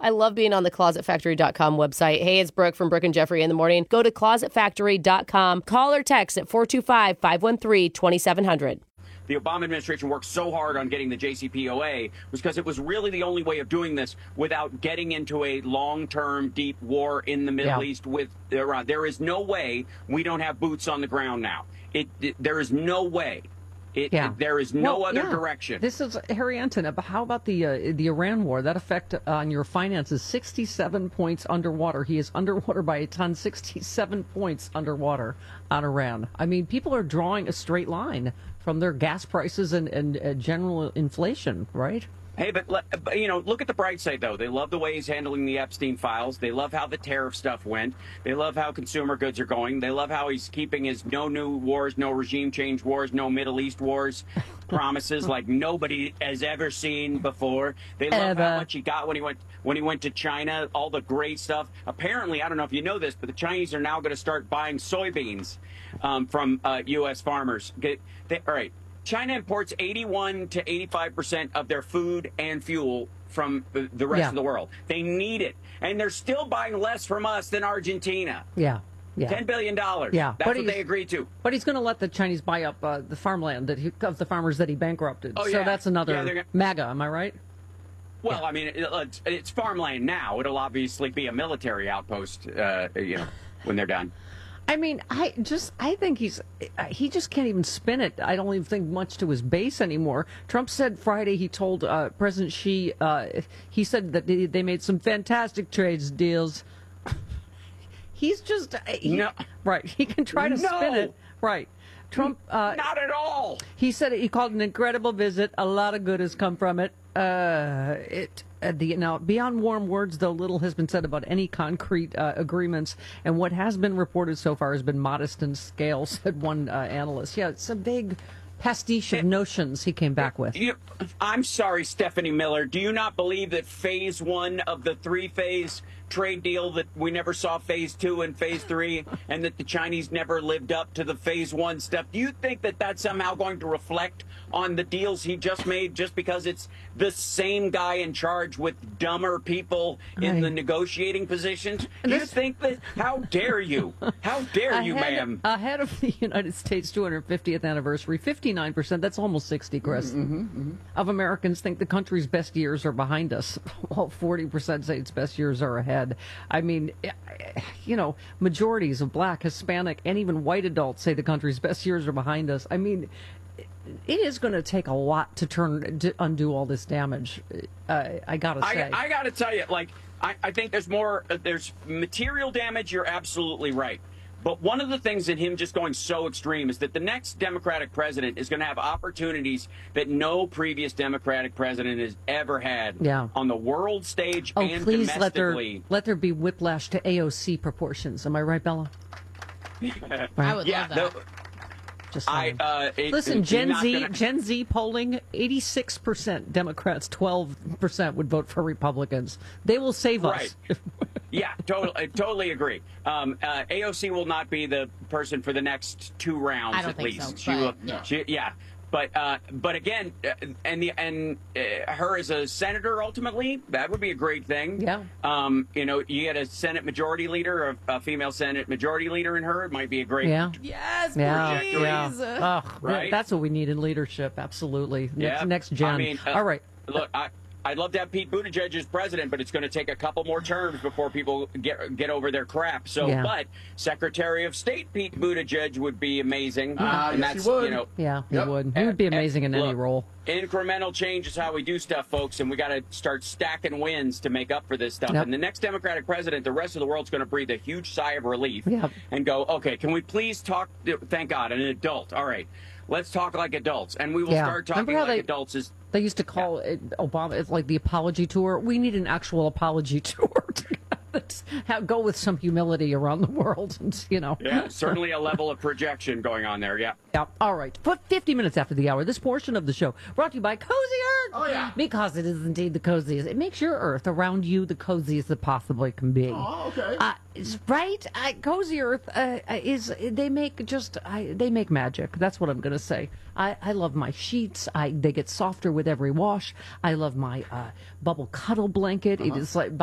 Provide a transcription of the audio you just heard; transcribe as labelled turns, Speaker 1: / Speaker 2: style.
Speaker 1: I love being on the ClosetFactory.com website. Hey, it's Brooke from Brooke and Jeffrey in the morning. Go to ClosetFactory.com. Call or text at 425-513-2700.
Speaker 2: The Obama administration worked so hard on getting the JCPOA was because it was really the only way of doing this without getting into a long-term, deep war in the Middle East with Iran. There is no way we don't have boots on the ground now. There is no way. There is no other direction.
Speaker 3: This is Harry Anton. How about the Iran war? That effect on your finances, 67 points underwater. He is underwater by a ton, 67 points underwater on Iran. I mean, people are drawing a straight line from their gas prices and general inflation, right?
Speaker 2: Hey, but look at the bright side, though. They love the way he's handling the Epstein files. They love how the tariff stuff went. They love how consumer goods are going. They love how he's keeping his no new wars, no regime change wars, no Middle East wars promises like nobody has ever seen before. They love how much he got when he went to China, all the great stuff. Apparently, I don't know if you know this, but the Chinese are now going to start buying soybeans from U.S. farmers. All right. China imports 81 to 85% of their food and fuel from the rest of the world. They need it. And they're still buying less from us than Argentina.
Speaker 3: Yeah.
Speaker 2: $10 billion.
Speaker 3: Yeah.
Speaker 2: That's what they agreed to.
Speaker 3: But he's going to let the Chinese buy up the farmland of the farmers that he bankrupted.
Speaker 2: Oh,
Speaker 3: so that's another MAGA, am I right?
Speaker 2: Well, I mean, it's farmland now. It'll obviously be a military outpost, when they're done.
Speaker 3: I mean, I think he just can't even spin it. I don't even think much to his base anymore. Trump said Friday, he told President Xi, he said that they made some fantastic trades deals. He's just, right, he can try to spin it. Right. Trump.
Speaker 2: Not at all.
Speaker 3: He said he called it an incredible visit. A lot of good has come from it. Now, beyond warm words, though, little has been said about any concrete agreements, and what has been reported so far has been modest in scale, said one analyst. Yeah, it's a big pastiche of notions he came back with.
Speaker 2: I'm sorry, Stephanie Miller. Do you not believe that phase one of the three-phase trade deal, that we never saw phase two and phase three, and that the Chinese never lived up to the phase one stuff? Do you think that that's somehow going to reflect on the deals he just made just because it's the same guy in charge with dumber people in the negotiating positions? Do you think that? How dare you? How dare you, ma'am?
Speaker 3: Ahead of the United States 250th anniversary, 59%, that's almost 60, Chris, of Americans think the country's best years are behind us, while 40% say its best years are ahead. I mean, majorities of Black, Hispanic, and even white adults say the country's best years are behind us. I mean, it is going to take a lot to undo all this damage. I gotta say.
Speaker 2: I gotta tell you, I think there's material damage. You're absolutely right. But one of the things in him just going so extreme is that the next Democratic president is going to have opportunities that no previous Democratic president has ever had on the world stage and
Speaker 3: please
Speaker 2: domestically.
Speaker 3: Let there be whiplash to AOC proportions. Am I right, Bella?
Speaker 1: I would love that.
Speaker 3: Listen, Gen Z polling, 86% Democrats, 12% would vote for Republicans. They will save us.
Speaker 2: Yeah, totally agree. AOC will not be the person for the next two rounds, at least.
Speaker 1: So,
Speaker 2: but again, her as a senator, ultimately, that would be a great thing.
Speaker 3: Yeah.
Speaker 2: You get a Senate majority leader, a female Senate majority leader in her. It might be a great.
Speaker 1: Yes,
Speaker 3: please.
Speaker 2: Right.
Speaker 3: That's what we need in leadership. Absolutely. Next gen.
Speaker 2: I mean,
Speaker 3: all right.
Speaker 2: Look, I'd love to have Pete Buttigieg as president, but it's going to take a couple more terms before people get over their crap. So, but Secretary of State Pete Buttigieg would be amazing.
Speaker 4: And
Speaker 3: yes, he would. He would. He would be amazing in any role.
Speaker 2: Incremental change is how we do stuff, folks, and we got to start stacking wins to make up for this stuff. And the next Democratic president, the rest of the world's going to breathe a huge sigh of relief and go, okay, can we please talk? Thank God, an adult. All right. Let's talk like adults, and we will start talking like adults.
Speaker 3: They used to call it Obama. It's like the apology tour. We need an actual apology tour to go with some humility around the world. And,
Speaker 2: Yeah, certainly a level of projection going on there. Yeah.
Speaker 3: All right. 50 minutes after the hour, this portion of the show brought to you by Cozy Earth.
Speaker 4: Oh, yeah.
Speaker 3: Because it is indeed the coziest. It makes your earth around you the coziest it possibly can be.
Speaker 4: Oh, okay.
Speaker 3: Right? Cozy Earth they make magic. That's what I'm going to say. I love my sheets. They get softer with every wash. I love my bubble cuddle blanket. It is like